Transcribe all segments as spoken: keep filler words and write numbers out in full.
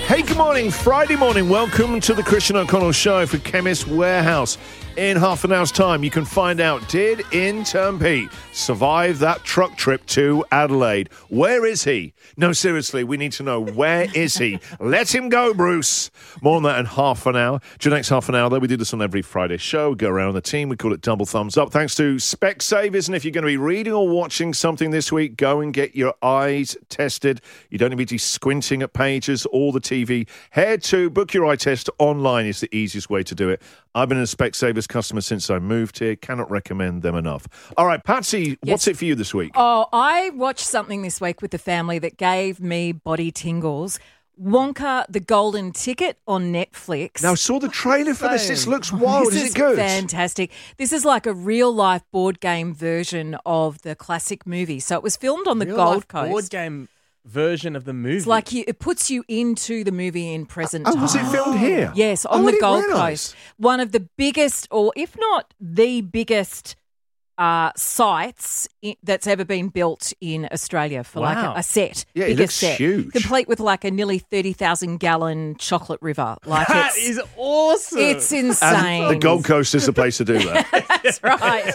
Hey, good morning. Friday morning. Welcome to the Christian O'Connell Show for Chemist Warehouse. In half an hour's time, you can find out, did Intern Pete survive that truck trip to Adelaide? Where is he? No, seriously, we need to know, where is he? Let him go, Bruce. More on that in half an hour. To the next half an hour, though, we do this on every Friday show. We go around the team. We call it Double Thumbs Up. Thanks to Specsavers. And if you're going to be reading or watching something this week, go and get your eyes tested. You don't need to be squinting at pages or the T V. Head to Book Your Eye Test online is the easiest way to do it. I've been a Specsavers customer since I moved here. Cannot recommend them enough. All right, Patsy, Yes. what's it for you this week? Oh, I watched something this week with the family that gave me body tingles. Wonka, the Golden Ticket on Netflix. Now, I saw the trailer for this. This looks wild. This is is it good? fantastic. This is like a real-life board game version of the classic movie. So it was filmed on the Real Gold life Coast. board game version of the movie. It's like you, it puts you into the movie in present Oh, time. was it filmed here? Yes, Oh, on I the didn't Gold realise. Coast. One of the biggest, or if not the biggest, uh, sites i- that's ever been built in Australia for like Wow. a, a set. Yeah, it biggest looks set. huge. Complete with like a nearly thirty thousand gallon chocolate river. Like that it's, is awesome. it's insane. And the Gold Coast is the place to do that. That's right.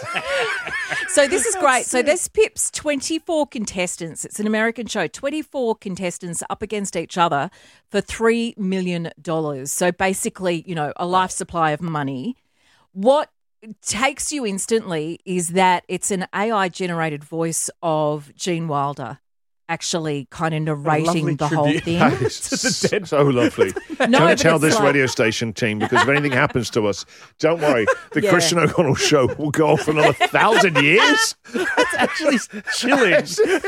So this is great. So this pips twenty-four contestants. It's an American show. twenty-four contestants up against each other for three million dollars. So basically, you know, a life supply of money. What takes you instantly is that it's an A I-generated voice of Gene Wilder actually kind of narrating lovely the whole tribute. thing. That is so lovely. No, Don't but tell it's this like- radio station team, because if anything happens to us, don't worry. The Yeah. Christian O'Connell Show will go on for another thousand years. That's actually chilling.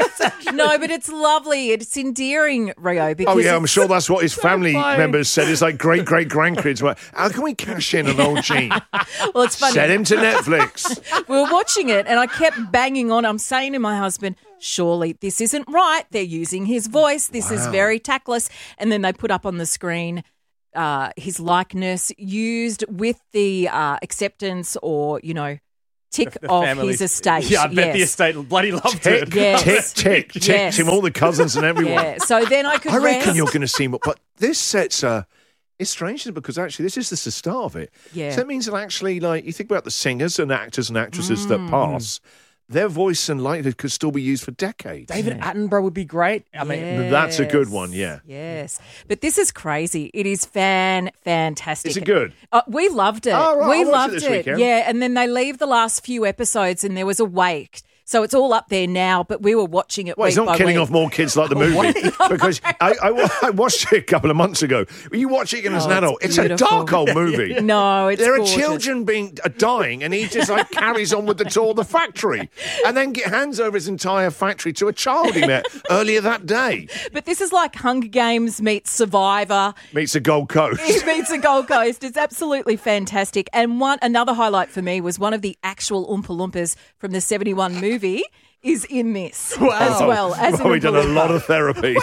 No, but it's lovely. It's endearing, Rio, because Oh, yeah, I'm it's- sure that's what his family funny. members said. It's like great, great grandkids. Well, how can we cash in an old Gene? well, it's funny. Set him to Netflix. We were watching it and I kept banging on. I'm saying to my husband, surely this isn't right. They're using his voice. This is very tactless. And then they put up on the screen uh, his likeness used with the uh, acceptance or, you know, tick The of family- his estate. Yeah, I bet the Yes. estate bloody loved Tick, it. Yes. tick, tick, tick Yes. him, all the cousins and everyone. Yeah. So then I could I reckon rest. you're going to see more. But this set's uh, it's strange because actually this is just the start of it. Yeah. So that means that actually, like, you think about the singers and actors and actresses that Mm. pass, their voice and likeness could still be used for decades. David Attenborough would be great. I mean, That's a good Yes. one, yeah. Yes. But this is crazy. It is fan fantastic. Is it good? Uh, we loved it. Oh, right. We I'll watch it loved this it. weekend. Yeah, and then they leave the last few episodes and there was a wait. So it's all up there now, but we were watching it Well, week it's not by killing week. off more kids like the movie because I, I, wa- I watched it a couple of months ago. You watch it again as Oh, an adult. it's It's a beautiful. dark old movie. No, it's There gorgeous. are children being uh, dying, and he just like carries on with the tour of the factory, and then get hands over his entire factory to a child he met earlier that day. But this is like Hunger Games meets Survivor. Meets the Gold Coast. It meets the Gold Coast. It's absolutely fantastic. And one another highlight for me was one of the actual Oompa Loompas from the seventy-one movie is in this as well as an Probably Oompa done a Loompa. lot of therapy.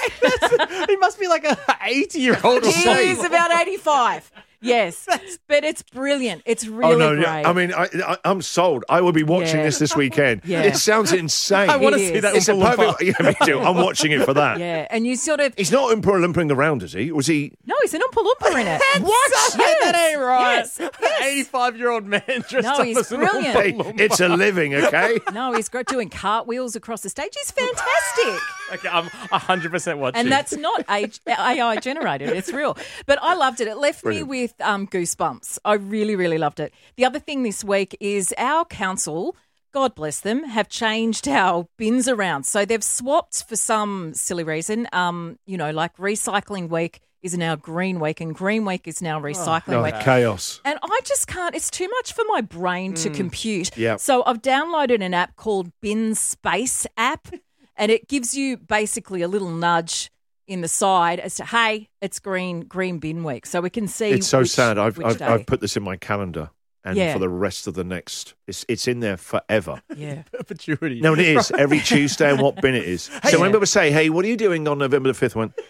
he must be like a eighty-year-old or He something. is about eighty-five. Yes, but it's brilliant. It's really Oh no! great. Yeah. I mean, I, I, I'm sold. I will be watching Yeah. this this weekend. Yeah. It sounds insane. I want to It see is. that. It's a Oompa perfect. Loompa. Yeah, me too. I'm watching it for that. yeah, and you sort of He's not Oompa Loomping around, is he? Was he? no, he's an Oompa Loompa in it. What? Yes. That ain't right. Yes. An Yes. eighty-five-year-old man dressed No, up he's as an brilliant. Hey, Oompa Loompa. it's a living, okay? No, he's great doing cartwheels across the stage. He's fantastic. Okay, I'm one hundred percent watching. And that's not A I generated. It's real. But I loved it. It left Brilliant. me with um, goosebumps. I really, really loved it. The other thing this week is our council, God bless them, have changed our bins around. So they've swapped for some silly reason. Um, you know, like recycling week is now green week and green week is now recycling Oh, week. chaos. And I just can't, it's too much for my brain to compute. Yeah. So I've downloaded an app called Bin Space app, and it gives you basically a little nudge in the side as to, hey, it's green green bin week. So we can see It's so which- sad. I've, which I've, day. I've put this in my calendar, and Yeah. for the rest of the next, it's it's in there forever. Yeah. perpetuity. No, it is every Tuesday and what bin it is. So when Yeah. people say, "Hey, what are you doing on November the fifth?" One,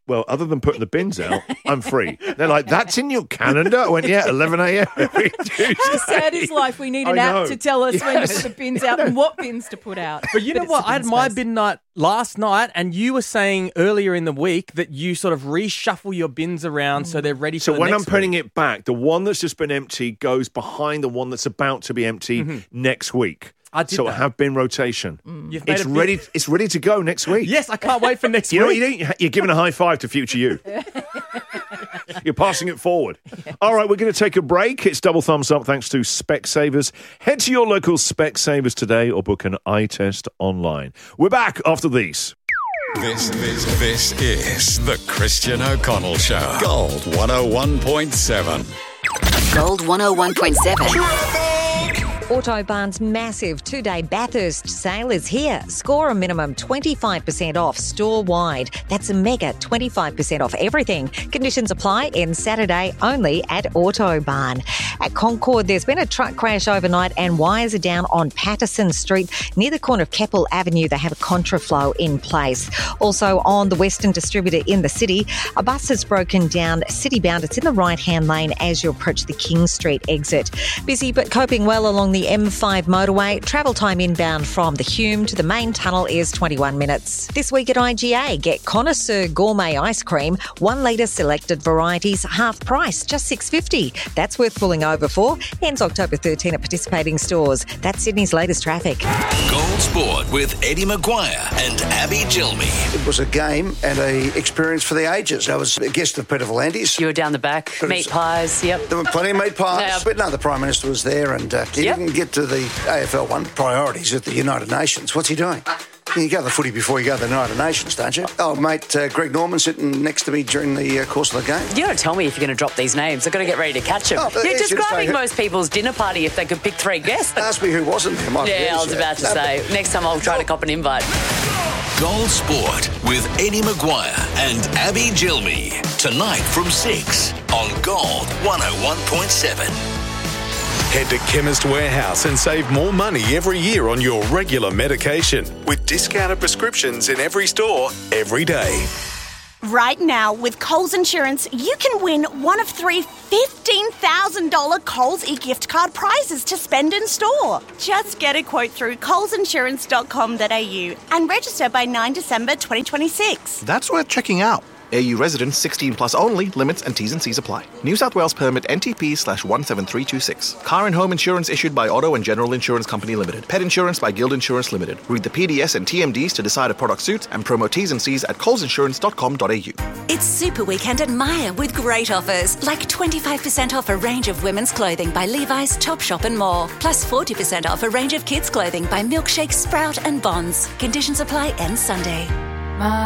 well, other than putting the bins out, I'm free. They're like, that's in your calendar? I went, yeah, eleven a.m. every Tuesday. How sad is life? We need an I app know. to tell us when to Yes. put the bins out and what bins to put out. But you know it's what? the I had bin my space. bin night last night, and you were saying earlier in the week that you sort of reshuffle your bins around so they're ready for So the when I'm next putting week. it back, the one that's just been empty goes behind the one that's about to be empty next week. I did so I that. have bin rotation. You've made It's a bit- ready. It's ready to go next week. Yes, I can't wait for next You know what week. you do? You're giving a high five to future you. You're passing it forward. All right, we're going to take a break. It's double thumbs up thanks to Specsavers. Head to your local Specsavers today or book an eye test online. We're back after these. This, this, this is the Christian O'Connell Show. Gold one oh one point seven. Gold one oh one point seven. Autobahn's massive two-day Bathurst sale is here. Score a minimum twenty-five percent off store-wide. That's a mega twenty-five percent off everything. Conditions apply in Saturday only at Autobahn. At Concord, there's been a truck crash overnight and wires are down on Patterson Street. Near the corner of Keppel Avenue, they have a contraflow in place. Also on the Western Distributor in the city, a bus has broken down city-bound. It's in the right-hand lane as you approach the King Street exit. Busy but coping well along the M five motorway. Travel time inbound from the Hume to the main tunnel is twenty-one minutes. This week at I G A, get Connoisseur Gourmet Ice Cream, one litre selected varieties, half price, just six dollars fifty. That's worth pulling over for. Ends October thirteenth at participating stores. That's Sydney's latest traffic. Gold Sport with Eddie Maguire and Abby Gilmy. It was a game and a experience for the ages. I was a guest of Peter Volandis. You were down the back. But Meat it's- pies, yep. There were plenty of meat pies, Yeah. but no, the Prime Minister was there and uh, he Yep. didn't get to the A F L one, priorities at the United Nations. What's he doing? You go to the footy before you go to the United Nations, don't you? Oh, mate, uh, Greg Norman sitting next to me during the uh, course of the game. You don't tell me if you're going to drop these names. I've got to get ready to catch them. Oh, but You're it's just describing like- most people's dinner party if they could pick three guests. Ask me who wasn't there. My Yeah, I was goodness, about to No, say. Next time I'll try to cop an invite. Gold Sport with Eddie Maguire and Abby Gilmy. Tonight from six on Gold one oh one point seven. Head to Chemist Warehouse and save more money every year on your regular medication with discounted prescriptions in every store every day. Right now, with Coles Insurance, you can win one of three fifteen thousand dollars Coles e-gift card prizes to spend in store. Just get a quote through coles insurance dot com dot a u and register by ninth of December twenty twenty-six. That's worth checking out. A U residents sixteen plus only. Limits and T's and C's apply. New South Wales permit N T P slash one seven three two six. Car and home insurance issued by Auto and General Insurance Company Limited. Pet insurance by Guild Insurance Limited. Read the P D S and T M Ds to decide if product suits and promo T's and C's at coles insurance dot com dot a u. It's Super Weekend at Myer with great offers, like twenty-five percent off a range of women's clothing by Levi's, Topshop and more. Plus forty percent off a range of kids' clothing by Milkshake, Sprout and Bonds. Conditions apply end Sunday.